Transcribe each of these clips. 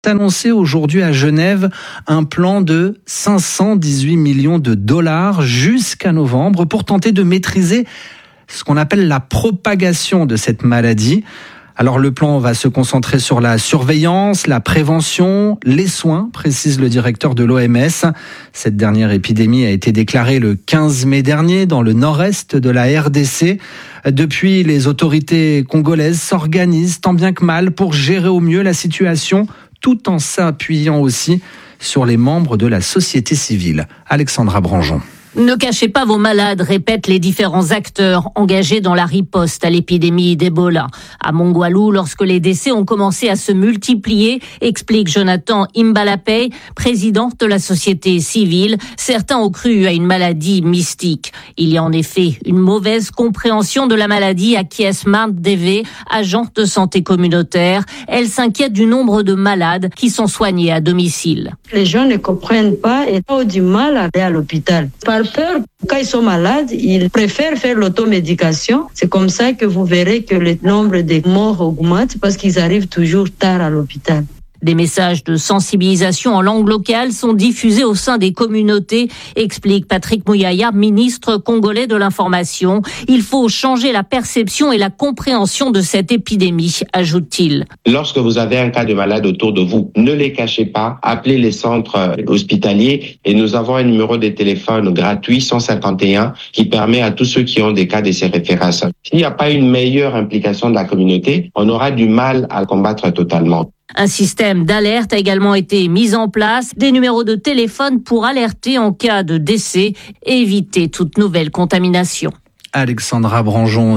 annoncé aujourd'hui à Genève un plan de 518 millions de dollars jusqu'à novembre pour tenter de maîtriser ce qu'on appelle la propagation de cette maladie. Alors le plan va se concentrer sur la surveillance, la prévention, les soins, précise le directeur de l'OMS. Cette dernière épidémie a été déclarée le 15 mai dernier dans le nord-est de la RDC. Depuis, les autorités congolaises s'organisent tant bien que mal pour gérer au mieux la situation, tout en s'appuyant aussi sur les membres de la société civile. Alexandra Branjon. Ne cachez pas vos malades, répètent les différents acteurs engagés dans la riposte à l'épidémie d'Ebola. À Mongwalu, lorsque les décès ont commencé à se multiplier, explique Jonathan Imbalapay, président de la société civile, certains ont cru à une maladie mystique. Il y a en effet une mauvaise compréhension de la maladie, acquiesce Marthe Devé, agente de santé communautaire. Elle s'inquiète du nombre de malades qui sont soignés à domicile. Les gens ne comprennent pas et ont du mal à aller à l'hôpital. Par peur, quand ils sont malades, ils préfèrent faire l'automédication. C'est comme ça que vous verrez que le nombre de morts augmente parce qu'ils arrivent toujours tard à l'hôpital. Des messages de sensibilisation en langue locale sont diffusés au sein des communautés, explique Patrick Mouyaya, ministre congolais de l'information. Il faut changer la perception et la compréhension de cette épidémie, ajoute-t-il. Lorsque vous avez un cas de malade autour de vous, ne les cachez pas, appelez les centres hospitaliers et nous avons un numéro de téléphone gratuit 151 qui permet à tous ceux qui ont des cas de se référer à ça. S'il n'y a pas une meilleure implication de la communauté, on aura du mal à combattre totalement. Un système d'alerte a également été mis en place, des numéros de téléphone pour alerter en cas de décès et éviter toute nouvelle contamination. Alexandra Branjon,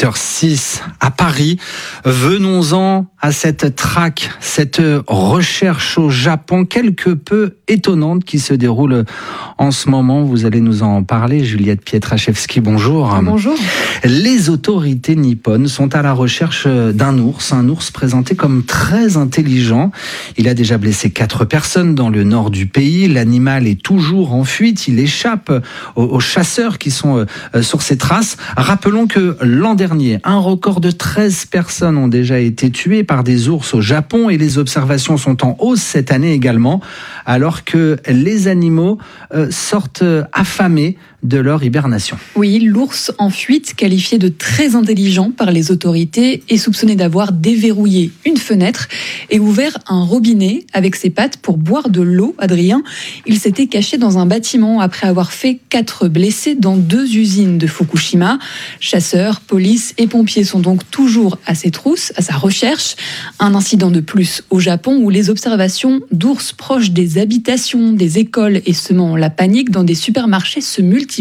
18h06 à Paris. Venons-en à cette traque, cette recherche au Japon quelque peu étonnante qui se déroule en ce moment. Vous allez nous en parler, Juliette Pietraszewski, bonjour. Bonjour. Les autorités nippones sont à la recherche d'un ours, un ours présenté comme très intelligent. Il a déjà blessé 4 personnes dans le nord du pays. L'animal est toujours en fuite, il échappe aux chasseurs qui sont sur ses traces. Rappelons que l'an dernier, un record de 13 personnes ont déjà été tuées par des ours au Japon et les observations sont en hausse cette année également, alors que les animaux sortent affamés de leur hibernation. Oui, l'ours en fuite, qualifié de très intelligent par les autorités, est soupçonné d'avoir déverrouillé une fenêtre et ouvert un robinet avec ses pattes pour boire de l'eau. Adrien, il s'était caché dans un bâtiment après avoir fait 4 blessés dans 2 usines de Fukushima. Chasseurs, police et pompiers sont donc toujours à ses trousses, à sa recherche. Un incident de plus au Japon où les observations d'ours proches des habitations, des écoles et semant la panique dans des supermarchés se multiplient.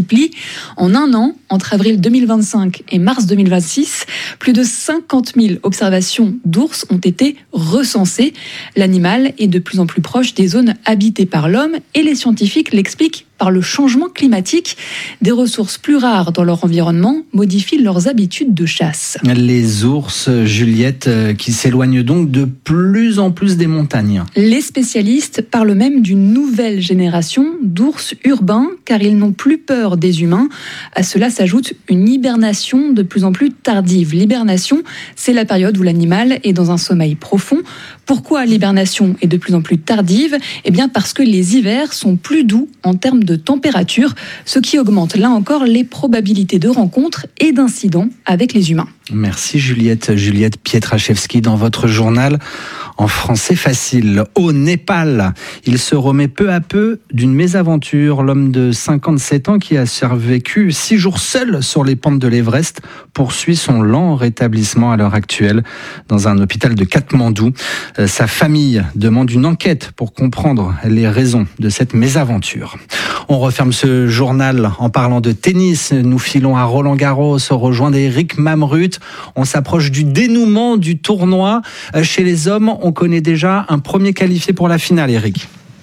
En un an, entre avril 2025 et mars 2026, plus de 50 000 observations d'ours ont été recensées. L'animal est de plus en plus proche des zones habitées par l'homme et les scientifiques l'expliquent par le changement climatique. Des ressources plus rares dans leur environnement modifient leurs habitudes de chasse. Les ours, Juliette, qui s'éloignent donc de plus en plus des montagnes. Les spécialistes parlent même d'une nouvelle génération d'ours urbains, car ils n'ont plus peur des humains. À cela s'ajoute une hibernation de plus en plus tardive. L'hibernation, c'est la période où l'animal est dans un sommeil profond. Pourquoi l'hibernation est de plus en plus tardive ? Eh bien parce que les hivers sont plus doux en termes de température, ce qui augmente là encore les probabilités de rencontres et d'incidents avec les humains. Merci Juliette Pietraszewski dans votre journal en français facile. Au Népal, il se remet peu à peu d'une mésaventure. L'homme de 57 ans qui a survécu 6 jours seul sur les pentes de l'Everest poursuit son lent rétablissement à l'heure actuelle dans un hôpital de Katmandou. Sa famille demande une enquête pour comprendre les raisons de cette mésaventure. On referme ce journal en parlant de tennis. Nous filons à Roland-Garros, rejoindre Eric Mamrut. On s'approche du dénouement du tournoi. Chez les hommes, on connaît déjà un premier qualifié pour la finale, Eric.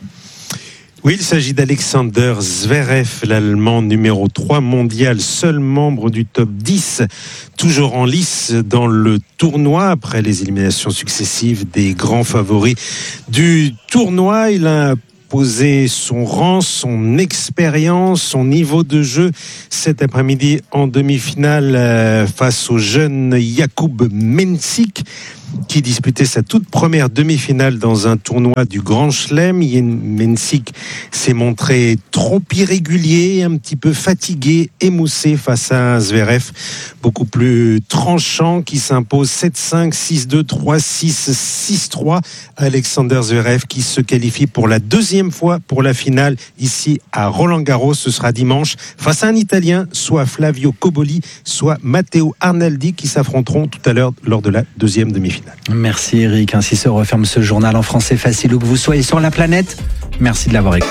Oui, il s'agit d'Alexander Zverev, l'Allemand numéro 3 mondial, seul membre du top 10, toujours en lice dans le tournoi après les éliminations successives des grands favoris du tournoi. Il a poser son rang, son expérience, son niveau de jeu cet après-midi en demi-finale face au jeune Jakub Mensik. qui disputait sa toute première demi-finale dans un tournoi du Grand Chelem. Jan Mensik s'est montré trop irrégulier, un petit peu fatigué, émoussé face à un Zverev beaucoup plus tranchant qui s'impose 7-5, 6-2, 3-6, 6-3. Alexander Zverev qui se qualifie pour la deuxième fois pour la finale ici à Roland-Garros. Ce sera dimanche face à un Italien, soit Flavio Cobolli, soit Matteo Arnaldi, qui s'affronteront tout à l'heure lors de la deuxième demi-finale. Merci Eric, ainsi se referme ce journal en français facile où que vous soyez sur la planète. Merci de l'avoir écouté.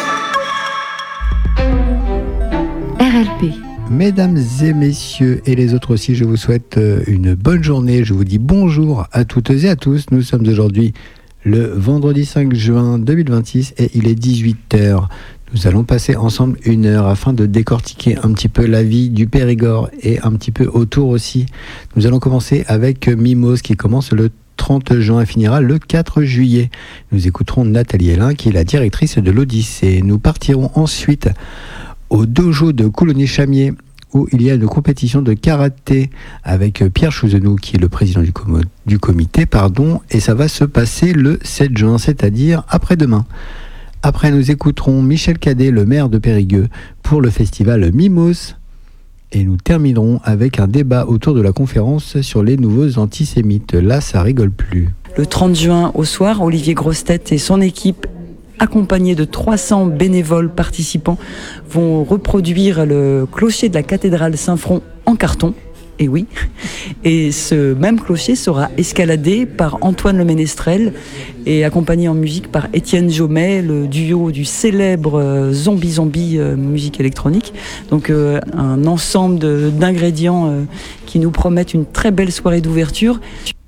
RLP. Mesdames et messieurs, et les autres aussi, je vous souhaite une bonne journée. Je vous dis bonjour à toutes et à tous. Nous sommes aujourd'hui le vendredi 5 juin 2026 et il est 18h. Nous allons passer ensemble 1 heure afin de décortiquer un petit peu la vie du Périgord et un petit peu autour aussi. Nous allons commencer avec Mimose qui commence le 30 juin et finira le 4 juillet. Nous écouterons Nathalie Hélin qui est la directrice de l'Odyssée. Nous partirons ensuite au dojo de Coulonné-Chamier où il y a une compétition de karaté avec Pierre Chouzenou qui est le président du comité, et ça va se passer le 7 juin, c'est-à-dire après-demain. Après, nous écouterons Michel Cadet, le maire de Périgueux, pour le festival Mimos. Et nous terminerons avec un débat autour de la conférence sur les nouveaux antisémites. Là, ça rigole plus. Le 30 juin au soir, Olivier Grostet et son équipe, accompagnés de 300 bénévoles participants, vont reproduire le clocher de la cathédrale Saint-Front en carton. Et oui, et ce même clocher sera escaladé par Antoine Le Ménestrel et accompagné en musique par Étienne Jomet, le duo du célèbre Zombie Zombie musique électronique. Donc un ensemble d'ingrédients qui nous promettent une très belle soirée d'ouverture.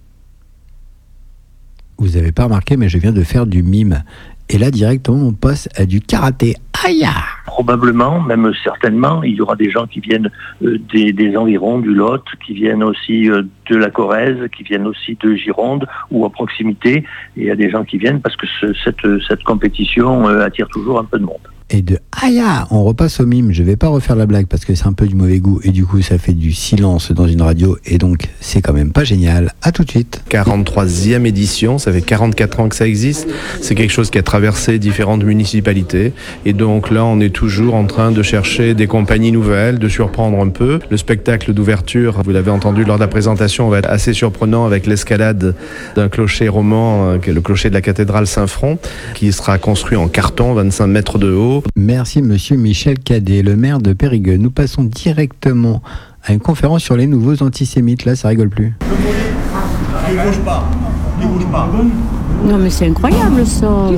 Vous n'avez pas remarqué, mais je viens de faire du mime. Et là, directement, on passe à du karaté. Aïe! Probablement, même certainement, il y aura des gens qui viennent des environs, du Lot, qui viennent aussi de la Corrèze, qui viennent aussi de Gironde ou à proximité. Et il y a des gens qui viennent parce que cette compétition attire toujours un peu de monde. Et de Aya, on repasse au mime. Je vais pas refaire la blague parce que c'est un peu du mauvais goût et du coup ça fait du silence dans une radio et donc c'est quand même pas génial. À tout de suite. 43e édition, ça fait 44 ans que ça existe. C'est quelque chose qui a traversé différentes municipalités et donc là on est toujours en train de chercher des compagnies nouvelles, de surprendre un peu. Le spectacle d'ouverture, vous l'avez entendu lors de la présentation, va être assez surprenant avec l'escalade d'un clocher roman, qui est le clocher de la cathédrale Saint-Front, qui sera construit en carton, 25 mètres de haut. Merci monsieur Michel Cadet, le maire de Périgueux. Nous passons directement à une conférence sur les nouveaux antisémites. Là, ça rigole plus. Il bouge pas. Non mais c'est incroyable ça.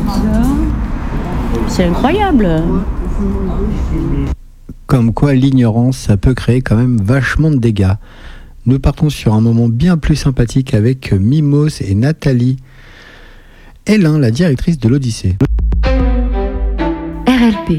C'est incroyable. Comme quoi l'ignorance, ça peut créer quand même vachement de dégâts. Nous partons sur un moment bien plus sympathique avec Mimos et Nathalie Hélin, la directrice de l'Odyssée. RLP.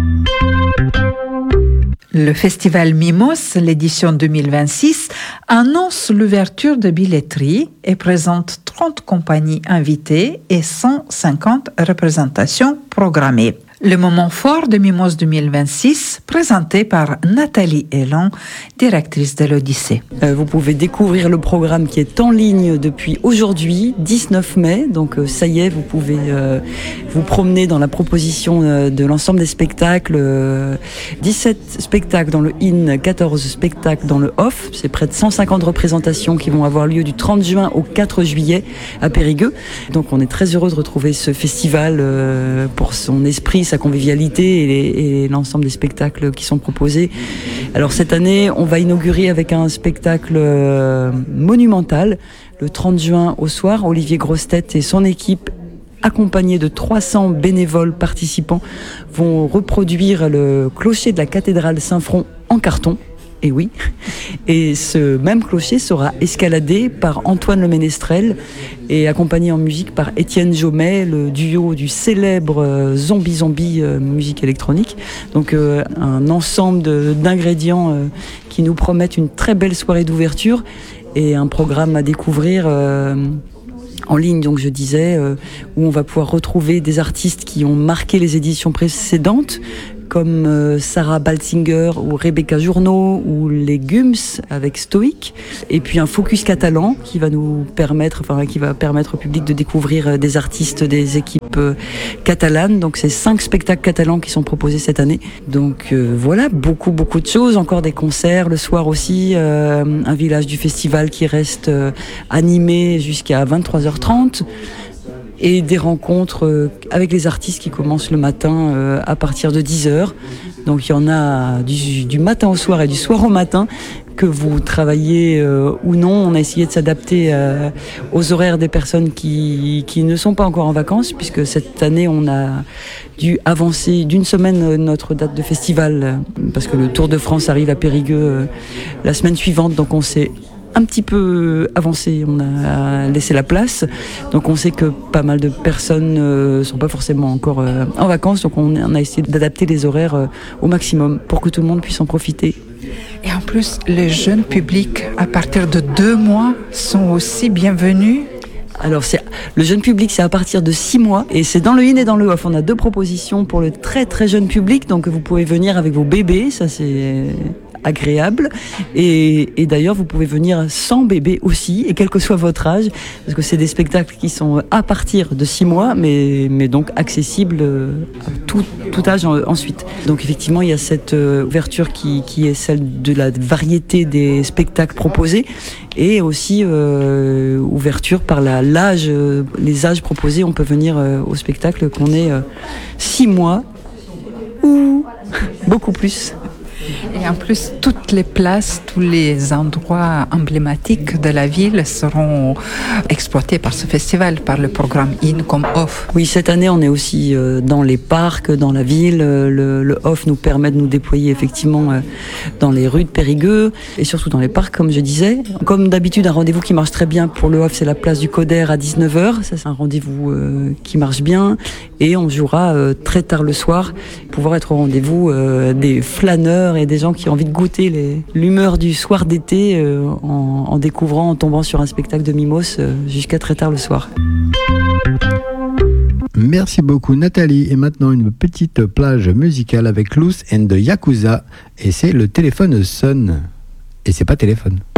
Le festival Mimos, l'édition 2026, annonce l'ouverture de billetterie et présente 30 compagnies invitées et 150 représentations programmées. Le moment fort de Mimos 2026, présenté par Nathalie Hélin, directrice de l'Odyssée. Vous pouvez découvrir le programme qui est en ligne depuis aujourd'hui, 19 mai. Donc ça y est, vous pouvez vous promener dans la proposition de l'ensemble des spectacles. 17 spectacles dans le in, 14 spectacles dans le off. C'est près de 150 représentations qui vont avoir lieu du 30 juin au 4 juillet à Périgueux. Donc on est très heureux de retrouver ce festival pour son esprit, sa convivialité et l'ensemble des spectacles qui sont proposés. Alors cette année, on va inaugurer avec un spectacle monumental. Le 30 juin au soir, Olivier Grostet et son équipe, accompagnés de 300 bénévoles participants, vont reproduire le clocher de la cathédrale Saint-Front en carton. Et oui, et ce même clocher sera escaladé par Antoine Le Ménestrel et accompagné en musique par Étienne Jomet, le duo du célèbre Zombie Zombie musique électronique. Donc un ensemble d'ingrédients qui nous promettent une très belle soirée d'ouverture et un programme à découvrir en ligne, donc je disais, où on va pouvoir retrouver des artistes qui ont marqué les éditions précédentes, comme Sarah Baltzinger ou Rebecca Journeau ou les Gums avec Stoïque. Et puis un focus catalan qui va permettre au public de découvrir des artistes des équipes catalanes. Donc c'est 5 spectacles catalans qui sont proposés cette année. Donc voilà, beaucoup de choses. Encore des concerts le soir aussi. Un village du festival qui reste animé jusqu'à 23h30. Et des rencontres avec les artistes qui commencent le matin à partir de 10h. Donc il y en a du matin au soir et du soir au matin, que vous travaillez ou non. On a essayé de s'adapter aux horaires des personnes qui ne sont pas encore en vacances, puisque cette année on a dû avancer d'une semaine notre date de festival, parce que le Tour de France arrive à Périgueux la semaine suivante, donc on s'est un petit peu avancé, on a laissé la place, donc on sait que pas mal de personnes sont pas forcément encore en vacances, donc on a essayé d'adapter les horaires au maximum pour que tout le monde puisse en profiter. Et en plus, les jeunes publics, à partir de 2 mois, sont aussi bienvenus. Alors le jeune public, c'est à partir de 6 mois, et c'est dans le in et dans le off. On a 2 propositions pour le très très jeune public, donc vous pouvez venir avec vos bébés, ça c'est agréable, et d'ailleurs vous pouvez venir sans bébé aussi, et quel que soit votre âge, parce que c'est des spectacles qui sont à partir de 6 mois, mais donc accessibles à tout âge ensuite. Donc effectivement il y a cette ouverture qui est celle de la variété des spectacles proposés, et aussi ouverture par les âges proposés. On peut venir au spectacle qu'on ait 6 mois ou beaucoup plus. Et en plus, toutes les places, tous les endroits emblématiques de la ville seront exploités par ce festival, par le programme in comme off. Oui, cette année, on est aussi dans les parcs, dans la ville. Le off nous permet de nous déployer effectivement dans les rues de Périgueux et surtout dans les parcs, comme je disais. Comme d'habitude, un rendez-vous qui marche très bien pour le off, c'est la place du Coder à 19h. Ça, c'est un rendez-vous qui marche bien. Et on jouera très tard le soir, pouvoir être au rendez-vous des flâneurs et des gens qui ont envie de goûter l'humeur du soir d'été en découvrant, en tombant sur un spectacle de Mimos jusqu'à très tard le soir. Merci beaucoup Nathalie. Et maintenant une petite plage musicale avec Loose and the Yakuza. Et c'est Le téléphone sonne. Et c'est pas téléphone.